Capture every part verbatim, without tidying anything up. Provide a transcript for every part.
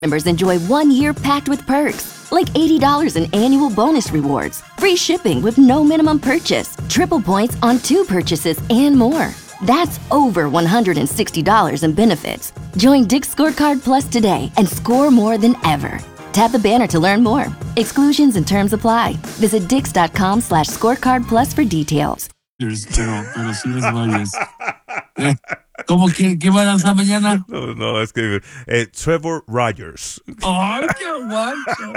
Members enjoy one year packed with perks, like eighty dollars in annual bonus rewards, free shipping with no minimum purchase, triple points on two purchases, and more. That's over one hundred sixty dollars in benefits. Join Dick's Scorecard Plus today and score more than ever. Tap the banner to learn more. Exclusions and terms apply. Visit dix.com slash scorecard plus for details. Pero, pero sí es varias. Eh, ¿Cómo que qué va a lanzar mañana? No, no, es que eh, Trevor Rogers. ¡Ay, qué guacho!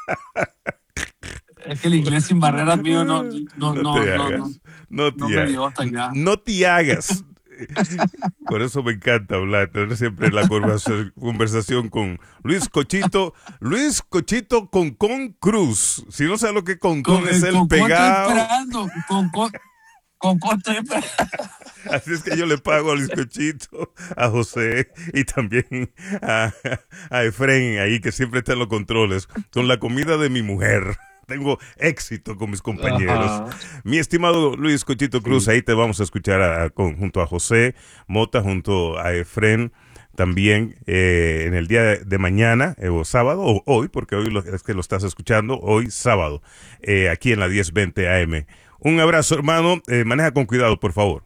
Es que el inglés sin barreras mío no, no, no, No no, te no, hagas. no, No te no me hagas. dio hasta allá. No te hagas. Por eso me encanta hablar, tener siempre la conversa- conversación con Luis Cochito. Luis Cochito Concón Cruz. Si no sabes lo que Concón es el con cuánto pegado. esperando, con, con, con cuánto esperando. Así es que yo le pago a Luis Cochito, a José y también a, a Efren ahí, que siempre está en los controles, con la comida de mi mujer. Tengo éxito con mis compañeros. Ajá. Mi estimado Luis Cochito Cruz, sí. Ahí te vamos a escuchar a, a, con, junto a José Mota, junto a Efren, también eh, en el día de, de mañana, eh, o sábado, o hoy, porque hoy lo, es que lo estás escuchando, hoy sábado, eh, aquí en la diez veinte A M. Un abrazo, hermano. Eh, maneja con cuidado, por favor.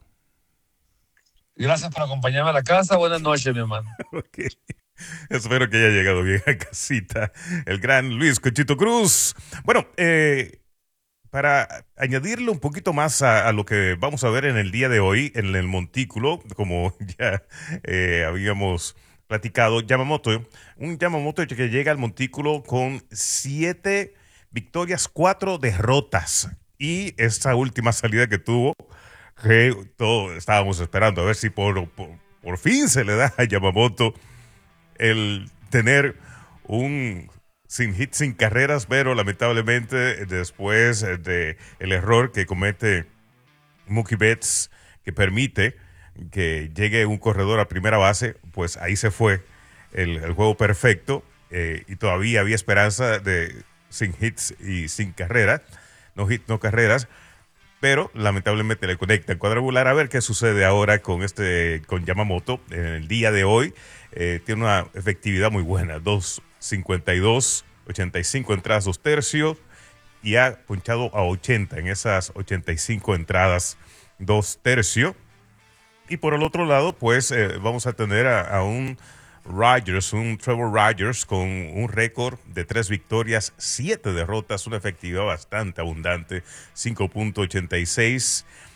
Gracias por acompañarme a la casa. Buenas noches, mi hermano. Okay. Espero que haya llegado bien a casita el gran Luis Cochito Cruz. Bueno, eh, para añadirle un poquito más a, a lo que vamos a ver en el día de hoy en el montículo, como ya eh, habíamos platicado, Yamamoto, un Yamamoto que llega al montículo con siete victorias, cuatro derrotas. Y esta última salida que tuvo, que todos estábamos esperando a ver si por, por, por fin se le da a Yamamoto el tener un sin hit, sin carreras, pero lamentablemente después de el error que comete Mookie Betts, que permite que llegue un corredor a primera base, pues ahí se fue el, el juego perfecto, eh, y todavía había esperanza de sin hits y sin carreras, no hits, no carreras, pero lamentablemente le conectan cuadrangular. A ver qué sucede ahora con este con Yamamoto en el día de hoy. Eh, tiene una efectividad muy buena, dos cincuenta y dos, ochenta y cinco entradas, dos tercios, y ha ponchado a ochenta en esas ochenta y cinco entradas, dos tercios. Y por el otro lado, pues eh, vamos a tener a, a un Rogers, un Trevor Rogers con un récord de tres victorias, siete derrotas, una efectividad bastante abundante, cinco punto ochenta y seis.